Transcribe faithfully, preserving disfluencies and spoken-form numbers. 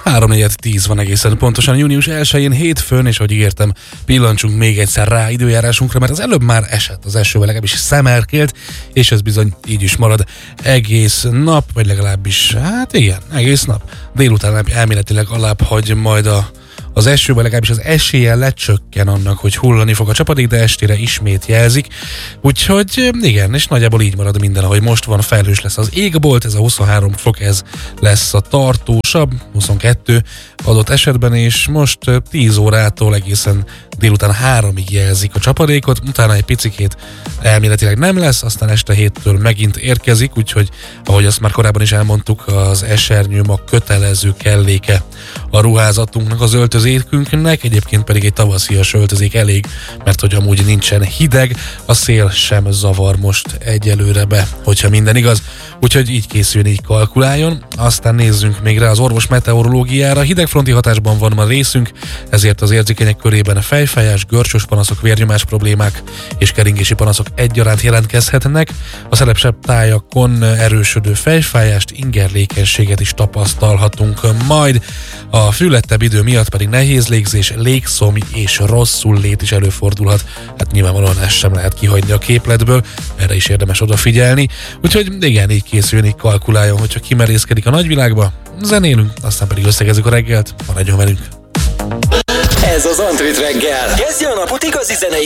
háromnegyed tíz van egészen pontosan június elsején hétfőn, és ahogy ígértem, pillancsunk még egyszer rá időjárásunkra, mert az előbb már esett az esővel, legalábbis szemerkélt, és ez bizony így is marad egész nap, vagy legalábbis, hát igen, egész nap. Délután elméletileg alább hagy majd a Az esőben, legalábbis az eséllyel lecsökken annak, hogy hullani fog a csapadék, de estére ismét jelzik. Úgyhogy igen, és nagyjából így marad minden, ahogy most van, felhős lesz az égbolt, ez a huszonhárom fok, ez lesz a tartósabb, huszonkettő adott esetben, és most tíz órától egészen délután háromig jelzik a csapadékot, utána egy picikét elméletileg nem lesz, aztán este héttől megint érkezik, úgyhogy ahogy azt már korábban is elmondtuk, az esernyő ma kötelező kelléke a ruházatunknak, az öltözékünknek, egyébként pedig egy tavaszias öltözék elég, mert hogy amúgy nincsen hideg, a szél sem zavar most egyelőre be, hogyha minden igaz. Úgyhogy így készüljön, így kalkuláljon. Aztán nézzünk még rá az orvos meteorológiára. Hidegfronti hatásban van ma részünk, ezért az érzékenyek körében a fejfájás, görcsös panaszok, vérnyomás problémák és keringési panaszok egyaránt jelentkezhetnek. A szelepsebb tájakon erősödő fejfájást, ingerlékenységet is tapasztalhatunk majd. A fűlettebb idő miatt pedig nehéz légzés, légszomj és rosszul lét is előfordulhat. Hát nyilvánvalóan ezt sem lehet kihagyni a képletből, erre is érdemes odafigyelni. Úgyhogy igen, így készüljön, így kalkuláljon, hogyha kimerészkedik a nagyvilágba, zenélünk, aztán pedig összegezzük a reggelt, maradjon velünk. Ez az Antrit reggel. Kezdje a napot igazi zenei